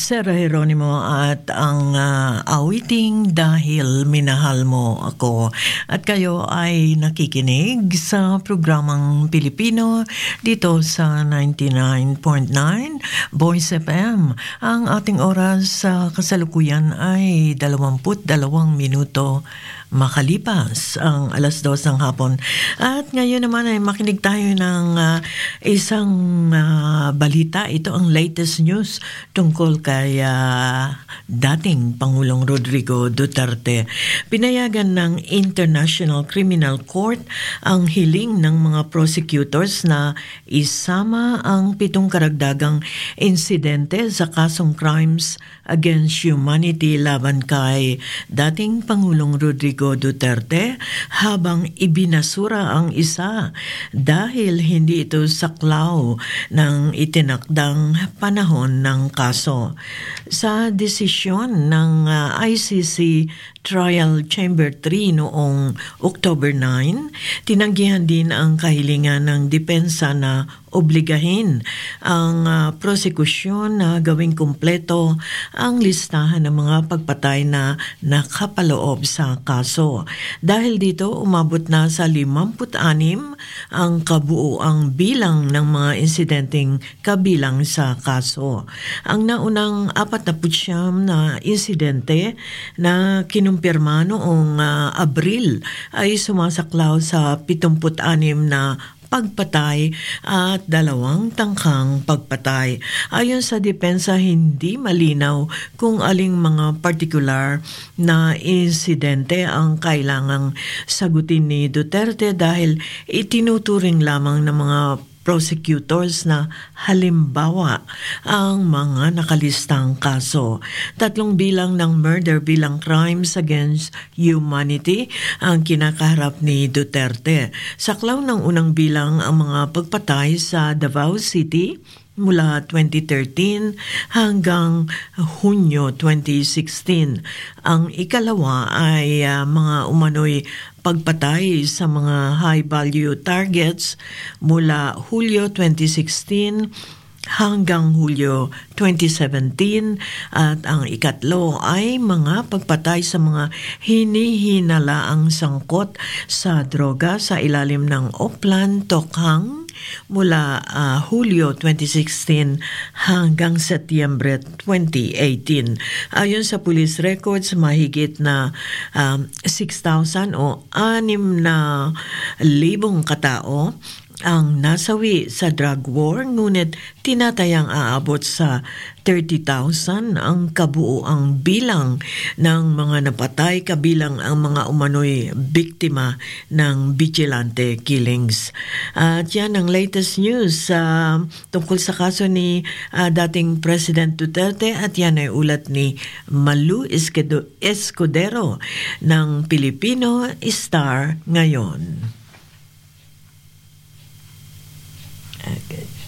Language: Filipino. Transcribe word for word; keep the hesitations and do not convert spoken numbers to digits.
Sir Jeronimo at ang uh, awiting Dahil Minahal Mo Ako. At kayo ay nakikinig sa programang Pilipino dito sa ninety-nine point nine Voice F M. Ang ating oras sa kasalukuyan ay dalawampu't dalawang minuto makalipas ang alas dos ng hapon. At ngayon naman ay makinig tayo ng uh, isang uh, balita. Ito ang latest news tungkol kay uh, dating Pangulong Rodrigo Duterte. Pinayagan ng International Criminal Court ang hiling ng mga prosecutors na isama ang pitong karagdagang insidente sa kasong crimes against humanity laban kay dating Pangulong Rodrigo Duterte habang ibinasura ang isa dahil hindi ito saklaw ng itinakdang panahon ng kaso. Sa desisyon ng uh, I C C Trial Chamber three noong October nine, tinanggihan din ang kahilingan ng depensa na obligahin ang uh, prosekusyon na gawing kumpleto ang listahan ng mga pagpatay na nakapaloob sa kaso. Dahil dito, umabot na sa limampu't anim ang kabuuang bilang ng mga insidenteng kabilang sa kaso. Ang naunang apatnapu't siyam na insidente na kinumpirma noong uh, Abril ay sumasaklaw sa pitungput anim na pagpatay at dalawang tangkang pagpatay. Ayon sa depensa, hindi malinaw kung aling mga partikular na insidente ang kailangang sagutin ni Duterte dahil itinuturing lamang ng mga prosecutors na halimbawa ang mga nakalistang kaso. Tatlong bilang ng murder bilang crimes against humanity ang kinakaharap ni Duterte. Saklaw ng unang bilang ang mga pagpatay sa Davao City mula twenty thirteen hanggang Hunyo twenty sixteen. Ang ikalawa ay uh, mga umano'y pagpatay sa mga high-value targets mula Hulyo twenty sixteen hanggang Hulyo twenty seventeen at ang ikatlo ay mga pagpatay sa mga hinihinalaang sangkot sa droga sa ilalim ng Oplan Tokhang mula uh, Hulyo twenty sixteen hanggang Setyembre twenty eighteen. Ayon sa police records, mahigit na um, six thousand o anim na libong katao ang nasawi sa drug war, ngunit tinatayang aabot sa thirty thousand ang kabuuang bilang ng mga napatay kabilang ang mga umano'y biktima ng vigilante killings. At yan ang latest news uh, tungkol sa kaso ni uh, dating President Duterte at yan ay ulat ni Malu Escudero ng Pilipino Star ngayon. Okay.